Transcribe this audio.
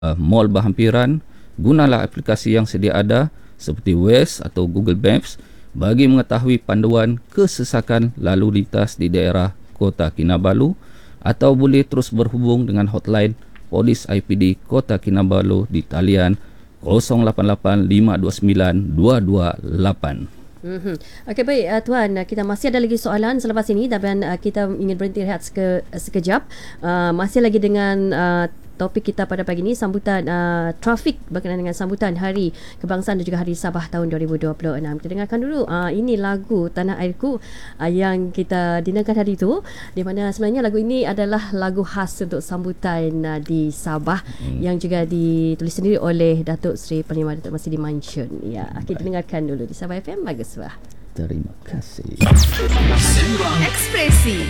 mall berhampiran, gunalah aplikasi yang sedia ada seperti Waze atau Google Maps bagi mengetahui panduan kesesakan lalu lintas di daerah Kota Kinabalu, atau boleh terus berhubung dengan hotline Polis IPD Kota Kinabalu di talian 088 529 228. Okey, baik Tuan, kita masih ada lagi soalan selepas ini, tapi kita ingin berhenti rehat sekejap. Masih lagi dengan topik kita pada pagi ini, sambutan trafik berkenaan dengan sambutan Hari Kebangsaan dan juga Hari Sabah tahun 2026. Kita dengarkan dulu ini lagu Tanah Airku yang kita dinamakan hari itu, di mana sebenarnya lagu ini adalah lagu khas untuk sambutan di Sabah yang juga ditulis sendiri oleh Datuk Seri Panglima Datuk Masidi Mansyun. Ya, kita dengarkan dulu di Sabah FM. Bagus bah. Terima kasih. Ekspresi